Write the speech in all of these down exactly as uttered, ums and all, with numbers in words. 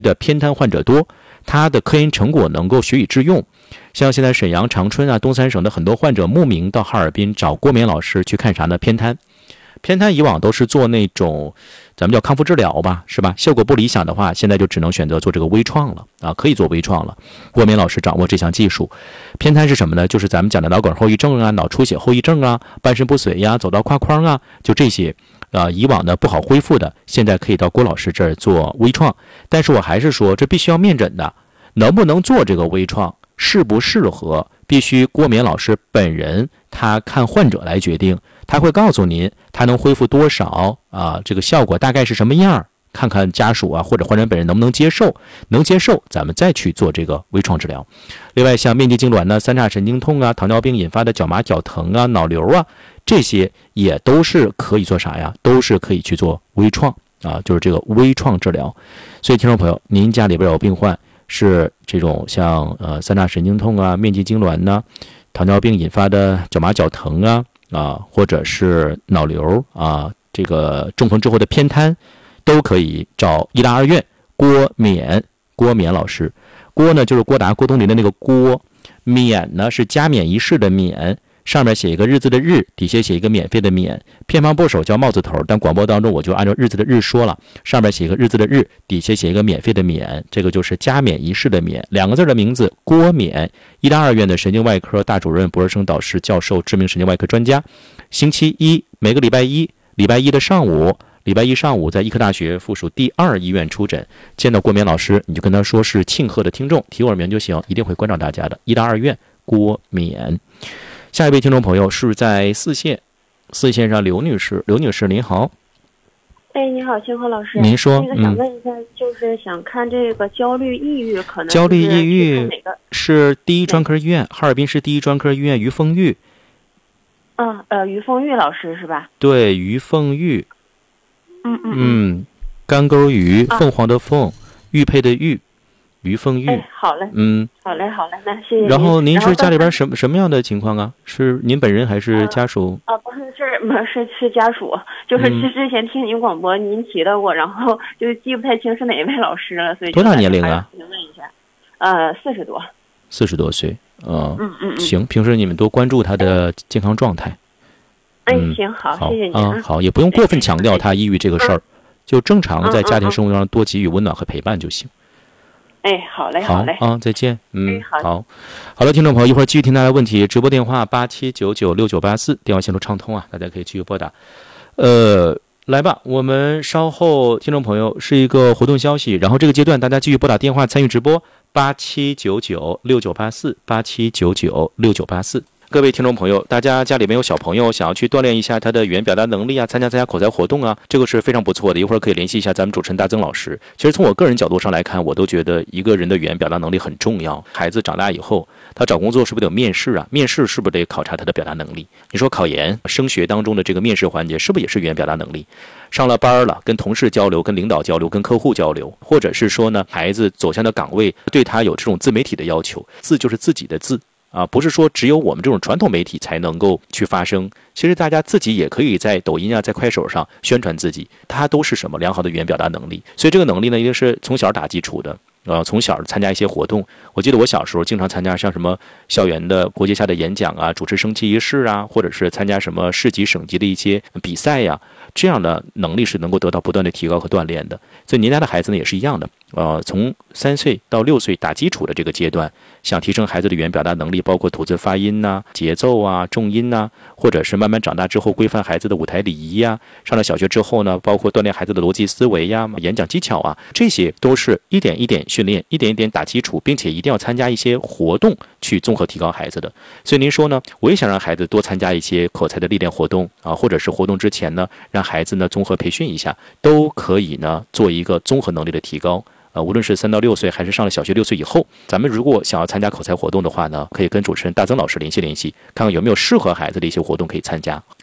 的偏瘫患者多，他的科研成果能够学以致用。像现在沈阳、长春啊、东三省的很多患者慕名到哈尔滨找郭冕老师去看啥呢？偏瘫。偏瘫以往都是做那种咱们叫康复治疗吧，是吧？效果不理想的话，现在就只能选择做这个微创了啊，可以做微创了。郭冕老师掌握这项技术。偏瘫是什么呢？就是咱们讲的脑梗后遗症啊、脑出血后遗症啊、半身不遂呀、走道跨框啊，就这些啊，以往呢不好恢复的，现在可以到郭老师这儿做微创。但是我还是说，这必须要面诊的，能不能做这个微创，适不适合，必须郭冕老师本人他看患者来决定。他会告诉您他能恢复多少啊，这个效果大概是什么样，看看家属啊或者患者本人能不能接受，能接受咱们再去做这个微创治疗。另外像面肌痉挛呢、三叉神经痛啊、糖尿病引发的脚麻脚疼啊、脑瘤啊，这些也都是可以做啥呀？都是可以去做微创啊，就是这个微创治疗。所以听众朋友，您家里边有病患是这种像呃三叉神经痛啊、面肌痉挛呢、糖尿病引发的脚麻脚疼啊啊，或者是脑瘤啊，这个中风之后的偏瘫，都可以找医大二院郭冕郭冕老师。郭呢就是郭达郭冬临的那个郭，冕呢是加冕仪式的冕，上面写一个日字的日，底下写一个免费的免，偏旁部首叫帽字头，但广播当中我就按照日字的日说了，上面写一个日字的日，底下写一个免费的免，这个就是加冕仪式的免，两个字的名字郭冕，医大二院的神经外科大主任、博士生导师、教授、知名神经外科专家。星期一每个礼拜一礼拜一的上午礼拜一上午在医科大学附属第二医院出诊，见到郭冕老师你就跟他说是庆贺的听众，提我名就行，一定会关照大家的。医大二院郭冕。下一位听众朋友是在四线，四线上刘女士，刘女士您好。 哎，你好，清河老师。 您说， 那个想问一下，嗯、就是想看这个焦虑抑郁，可能焦虑抑郁哪个是第一专科医院，哈尔滨市第一专科医院于凤玉。 嗯呃，于凤玉老师是吧？ 对，于凤玉。 嗯嗯嗯，干钩鱼，凤凰的凤，玉佩的玉。于凤玉， 哎，好嘞， 嗯， 好嘞，好嘞，那谢谢您。 然后您是家里边什么什么样的情况啊？是您本人还是家属？ 啊、呃，不是，是不是是家属？就是之之前听您广播，您提到过，然后就记不太清是哪一位老师了，所以多大年龄啊？ 问一下，呃，四十多， 四十多岁， 呃、嗯嗯嗯， 行，平时你们多关注他的健康状态。 哎，嗯、行，好， 好， 谢谢您啊，好，也不用过分强调他抑郁这个事儿，嗯、就正常在家庭生活中多给予温暖和陪伴就行。 哎，好嘞，好嘞， 啊，再见，嗯， 哎、好， 好，好了，听众朋友，一会儿继续听大家问题，直播电话八七九九六九八四，电话线路畅通啊，大家可以继续拨打。呃，来吧，我们稍后，听众朋友是一个活动消息，然后这个阶段大家继续拨打电话参与直播八七九九六九八四，八七九九六九八四。各位听众朋友，大家家里面有小朋友想要去锻炼一下他的语言表达能力啊，参加参加口才活动啊，这个是非常不错的。一会儿可以联系一下咱们主持人大曾老师。其实从我个人角度上来看，我都觉得一个人的语言表达能力很重要。孩子长大以后，他找工作是不是得有面试啊？面试是不是得考察他的表达能力？你说考研、升学当中的这个面试环节，是不是也是语言表达能力？上了班了，跟同事交流、跟领导交流、跟客户交流，或者是说呢，孩子走向的岗位对他有这种自媒体的要求，字就是自己的字。啊，不是说只有我们这种传统媒体才能够去发声，其实大家自己也可以在抖音啊、在快手上宣传自己，它都是什么良好的语言表达能力。所以这个能力呢，一定是从小打基础的。呃，从小参加一些活动，我记得我小时候经常参加像什么校园的国际下的演讲啊，主持升旗仪式啊，或者是参加什么市级、省级的一些比赛呀、啊，这样的能力是能够得到不断的提高和锻炼的。所以您家的孩子呢也是一样的，呃，从三岁到六岁打基础的这个阶段，想提升孩子的语言表达能力，包括吐字发音呐、啊、节奏啊、重音呐、啊，或者是慢慢长大之后规范孩子的舞台礼仪呀、啊，上了小学之后呢，包括锻炼孩子的逻辑思维呀、演讲技巧啊，这些都是一点一点训练，一点一点打基础，并且一定要参加一些活动去综合提高孩子的。所以您说呢，我也想让孩子多参加一些口才的历练活动啊，或者是活动之前呢，让孩子呢综合培训一下，都可以呢做一个综合能力的提高。呃，无论是三到六岁，还是上了小学六岁以后，咱们如果想要参加口才活动的话呢，可以跟主持人大曾老师联系联系，看看有没有适合孩子的一些活动可以参加。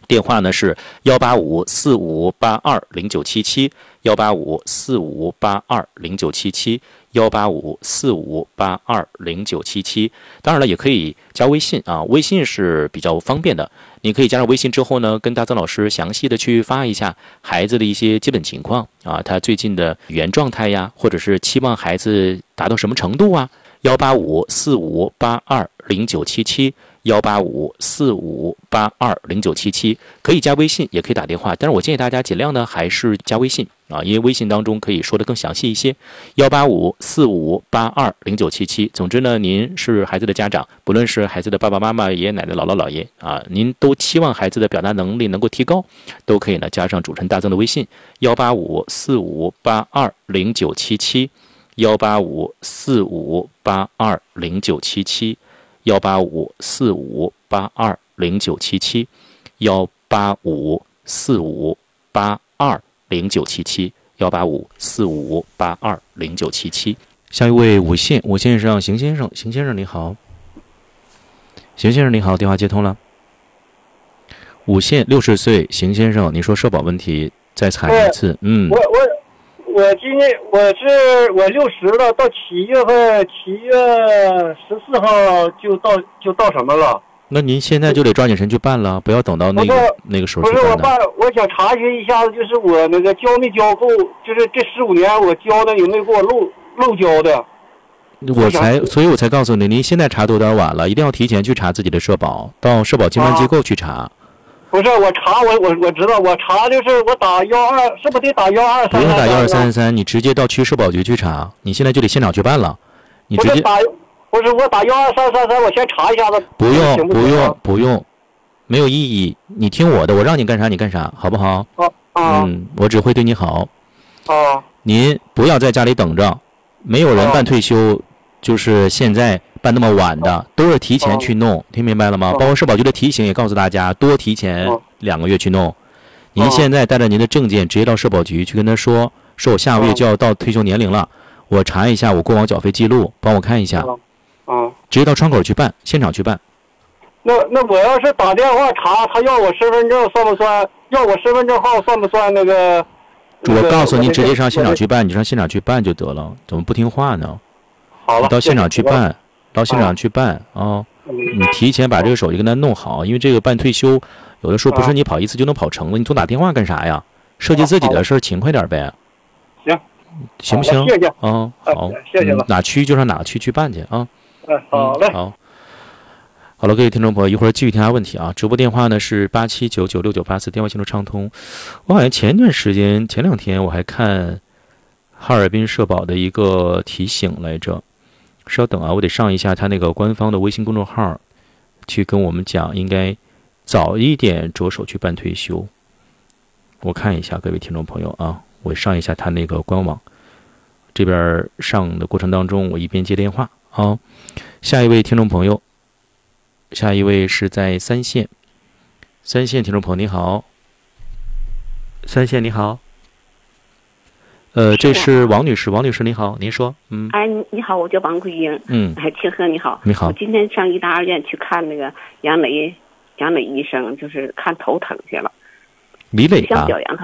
电话呢是幺八五四五八二零九七七，幺八五四五八二零九七七，幺八五四五八二零九七七。当然了，也可以加微信啊，微信是比较方便的。你可以加上微信之后呢，跟大曾老师详细的去发一下孩子的一些基本情况啊，他最近的语言状态呀，或者是期望孩子达到什么程度啊。幺八五四五八二零九七七，幺八五四五八二零九七七，可以加微信，也可以打电话。但是我建议大家尽量呢还是加微信啊，因为微信当中可以说的更详细一些。幺八五四五八二零九七七。总之呢，您是孩子的家长，不论是孩子的爸爸妈妈、爷爷奶奶、姥姥姥爷啊，您都期望孩子的表达能力能够提高，都可以呢加上主持人大曾的微信幺八五四五八二零九七七。幺八五四五八二零九七七，幺八五四五八二零九七七，幺八五四五八二零九七七，幺八五四五八二零九七七。下一位五线，五线上邢先生，邢先生你好，邢先生你好，电话接通了。五线六十岁，邢先生，你说社保问题，再喊一次。嗯， 我我。我今年我是我六十了，到七月份七月十四号就到就到什么了？ 那您现在就得抓紧时间去办了，不要等到那个那个时候去办。 不是我办，我想查询一下子，就是我那个交没交够，就是这十五年我交的有没有给我漏漏交的？ 我才，所以我才告诉你，您现在查都有点晚了，一定要提前去查自己的社保，到社保经办机构去查。啊不是我查我我我知道我查就是我打幺二是不是得打幺二三三？ 不用打幺二三三三，你直接到区社保局去查。你现在就得现场去办了，你直接打不是我打幺二三三三，我先查一下子。 不用不用不用，没有意义。你听我的，我让你干啥你干啥，好不好？ 啊啊嗯，我只会对你好。 啊， 您不要在家里等着，没有人办退休，就是现在。办那么晚的都是提前去弄，听明白了吗？包括社保局的提醒也告诉大家，多提前两个月去弄。您现在带着您的证件直接到社保局去跟他说，说我下个月就要到退休年龄了，我查一下我过往缴费记录，帮我看一下。 啊， 直接到窗口去办，现场去办。 那那我要是打电话查，他要我身份证算不算？要我身份证号算不算那个？ 我告诉你，直接上现场去办，你上现场去办就得了，怎么不听话呢？ 好了， 你到现场去办。到现场去办啊、哦！你提前把这个手续跟他弄好，因为这个办退休，有的时候不是你跑一次就能跑成了，你总打电话干啥呀？涉及自己的事儿，勤快点呗。 行， 行不行？ 谢谢啊，好， 谢谢了。 哪区就上哪个区去办去啊？ 嗯，好嘞。 好，好了，各位听众朋友，一会儿继续听下问题啊。直播电话呢是八七九九六九八四，电话进入畅通。我好像前段时间前两天我还看哈尔滨社保的一个提醒来着。稍等啊，我得上一下他那个官方的微信公众号，去跟我们讲，应该早一点着手去办退休。我看一下各位听众朋友啊，我上一下他那个官网，这边上的过程当中，我一边接电话啊。下一位听众朋友，下一位是在三线，三线听众朋友你好，三线你好。呃，这是王女士，王女士你好，您说，嗯， 哎，你你好，我叫王桂英， 嗯， 哎，清河你好， 你好， 我今天上医大二院去看那个杨磊，杨磊医生，就是看头疼去了， 李磊吧？ 想表扬他，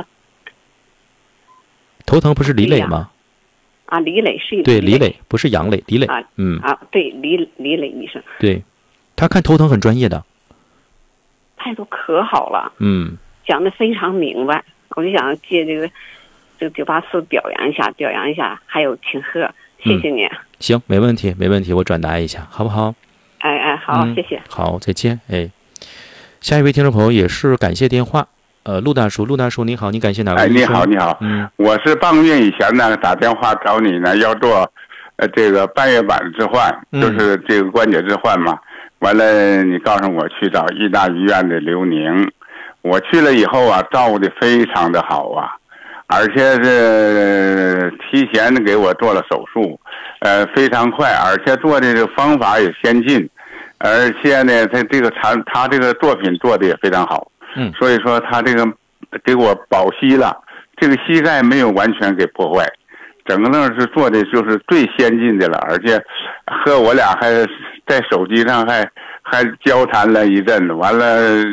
头疼不是李磊吗？ 啊，李磊是对，李磊不是杨磊，李磊， 啊， 嗯， 啊，对，李李磊医生， 对，他看头疼很专业的， 态度可好了， 嗯， 讲的非常明白，我就想借这个。这个九八四表扬一下，表扬一下，还有庆贺，谢谢你、嗯。 行，没问题，没问题，我转达一下，好不好？ 哎哎，好、嗯，谢谢。 好，再见。哎，下一位听众朋友也是感谢电话，呃，陆大叔，陆大叔你好，你感谢哪位？ 哎，你好，你好， 嗯， 我是半个月以前呢打电话找你呢，要做呃这个半月板置换， 嗯、 就是这个关节置换嘛。完了，你告诉我去找医大医院的刘宁，我去了以后啊，照顾的非常的好啊。而且是提前给我做了手术，呃，非常快，而且做的这个方法也先进，而且呢，他这个产他这个作品做的也非常好， 嗯， 所以说他这个给我保膝了，这个膝盖没有完全给破坏，整个那是做的就是最先进的了，而且和我俩还在手机上还还交谈了一阵，完了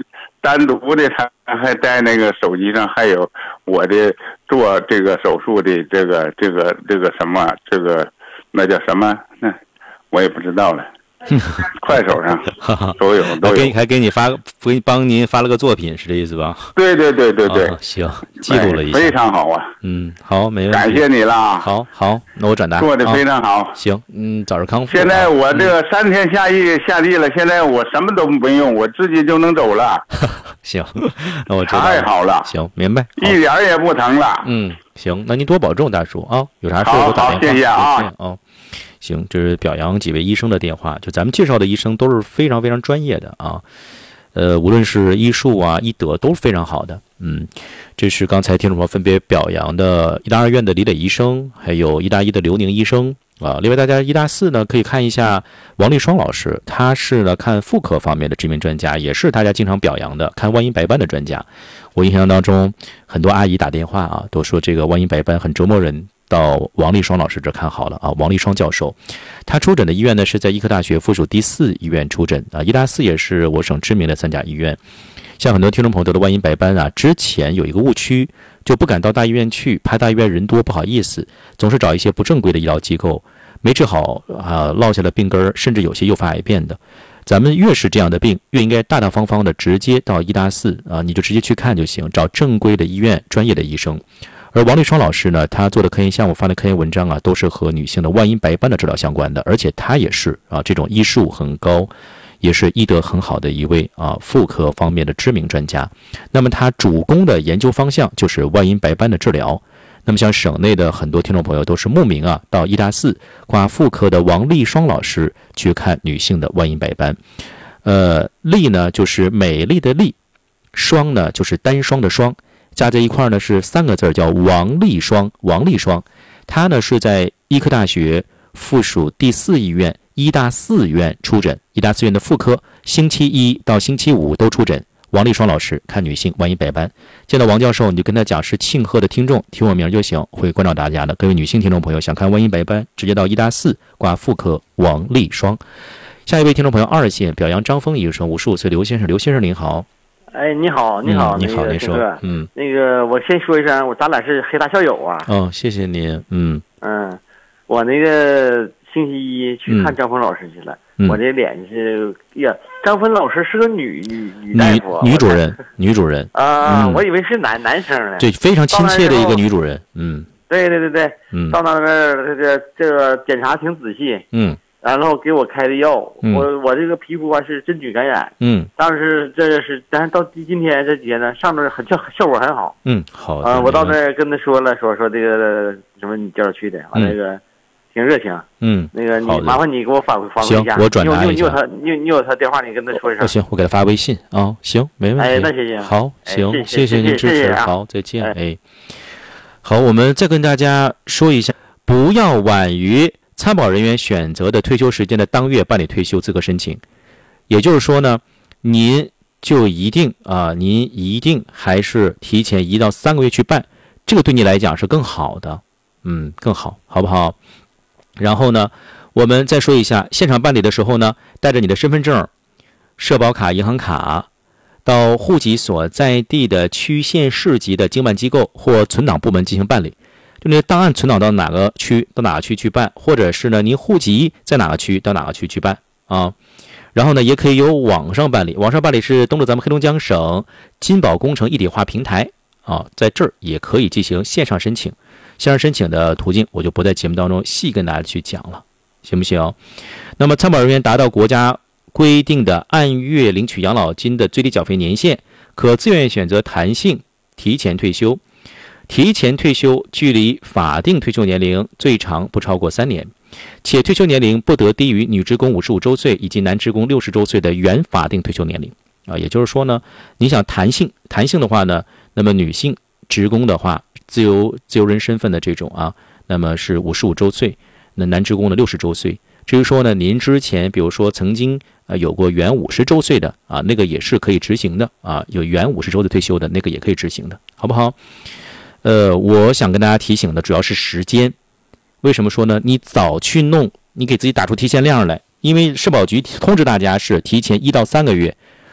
单独的，他还在那个手机上还有我的做这个手术的这个这个这个什么这个那叫什么？那我也不知道了。快手上都有，都有。 给还给你发，给帮您发了个作品，是这意思吧？ 对对对对对， 哦、行，记录了一下、 哎，非常好啊。 嗯，好，没问题。 感谢你了。 好，好，那我转达。 做的非常好。 啊、行，嗯，早日康复。 现在我这个三天下地、嗯、下地了，现在我什么都不用，我自己就能走了。 行，那我知道了。 太好了。 行，明白。 一点也不疼了。 嗯，行，那您多保重，大叔啊，有啥事我打电话。 好，谢谢啊。 哦。行，这是表扬几位医生的电话，就咱们介绍的医生都是非常非常专业的啊，呃，无论是医术啊、医德都是非常好的。嗯，这是刚才听众朋友分别表扬的医大二院的李磊医生，还有医大一的刘宁医生啊。另外，大家医大四呢可以看一下王立双老师，他是呢看妇科方面的知名专家，也是大家经常表扬的看万阴白斑的专家。我印象当中，很多阿姨打电话啊，都说这个万阴白斑很折磨人。到王立双老师这看好了啊，王立双教授，他出诊的医院呢是在医科大学附属第四医院出诊啊，医大四也是我省知名的三甲医院。像很多听众朋友得了万阴白斑啊，之前有一个误区，就不敢到大医院去，怕大医院人多不好意思，总是找一些不正规的医疗机构，没治好啊，落下了病根，甚至有些诱发癌变的。咱们越是这样的病，越应该大大方方的直接到医大四啊，你就直接去看就行，找正规的医院、专业的医生。而王立双老师呢，他做的科研项目、发的科研文章啊，都是和女性的万阴白斑的治疗相关的，而且他也是啊这种医术很高，也是医德很好的一位啊妇科方面的知名专家。那么他主攻的研究方向就是万阴白斑的治疗。那么像省内的很多听众朋友都是慕名啊到医大四挂妇科的王立双老师去看女性的万阴白斑。呃，丽呢就是美丽的丽，双呢就是单双的双。加在一块呢是三个字，叫王立双。王立双，他呢是在医科大学附属第四医院医大四院出诊，医大四院的妇科，星期一到星期五都出诊。王立双老师看女性万阴白斑，见到王教授你就跟他讲是庆贺的听众，提我名就行，会关照大家的。各位女性听众朋友想看万阴白斑，直接到医大四挂妇科王立双。下一位听众朋友二线表扬张峰医生，五十五岁刘先生，刘先生您好。 哎，你好，你好， 嗯、你好，您说， 嗯，那个我先说一声，我咱俩是黑大校友啊。 哦，谢谢您，嗯嗯，我那个星期一去看张峰老师去了， 嗯、 我这脸是呀，张峰老师是个女女女大夫， 女女主任，女主任啊、嗯，我以为是男男生呢。 对，非常亲切的一个女主任，嗯， 对对对对， 嗯， 到那边这个这个检查挺仔细， 嗯。 然后给我开的药， 嗯、 我我这个皮肤啊是真菌感染， 嗯， 当时这是，但是到今天这几天呢，上面很效效果很好， 嗯，好啊、呃，我到那跟他说了，说说这个什么你叫我去的，完、嗯、那个挺热情， 嗯， 那个你麻烦你给我反馈反馈一下， 行，我转达一下，你有他你你有他电话，你跟他说一声， 行，我给他发微信啊、哦，行，没问题， 哎，那谢谢， 好，行， 哎、 谢谢您支持， 谢谢啊、 好，再见，哎，哎好，我们再跟大家说一下，不要晚于参保人员选择的退休时间的当月办理退休资格申请，也就是说呢，您就一定啊，您一定还是提前一到三个月去办，这个对你来讲是更好的，嗯，更好，好不好？然后呢，我们再说一下，现场办理的时候呢，带着你的身份证、社保卡、银行卡，到户籍所在地的区县市级的经办机构或存档部门进行办理。就那档案存档到哪个区到哪个区去办，或者是呢您户籍在哪个区到哪个区去办啊。然后呢也可以由网上办理，网上办理是登录咱们黑龙江省金保工程一体化平台啊，在这儿也可以进行线上申请。线上申请的途径我就不在节目当中细跟大家去讲了，行不行？那么参保人员达到国家规定的按月领取养老金的最低缴费年限，可自愿选择弹性提前退休。提前退休距离法定退休年龄最长不超过三年，且退休年龄不得低于女职工五十五周岁以及男职工六十周岁的原法定退休年龄啊。也就是说呢，你想弹性弹性的话呢，那么女性职工的话，自由自由人身份的这种啊，那么是五十五周岁，那男职工的六十周岁。至于说呢，您之前比如说曾经呃有过原五十周岁的啊，那个也是可以执行的啊，有原五十周的退休的那个也可以执行的，好不好？呃，我想跟大家提醒的主要是时间。为什么说呢？你早去弄，你给自己打出提前量来，因为社保局通知大家是提前一到三个月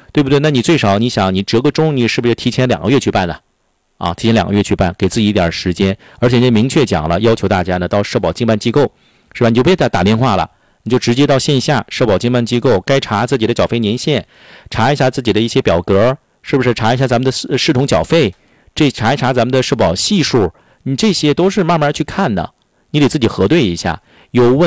对不对？那你最少你想，你折个中，你是不是提前两个月去办呢？啊，提前两个月去办，给自己一点时间，而且人家明确讲了，要求大家呢到社保经办机构，是吧？你就别再打电话了，你就直接到线下社保经办机构，该查自己的缴费年限，查一下自己的一些表格，是不是？查一下咱们的视同缴费，这查一查咱们的社保系数，你这些都是慢慢去看的，你得自己核对一下，有问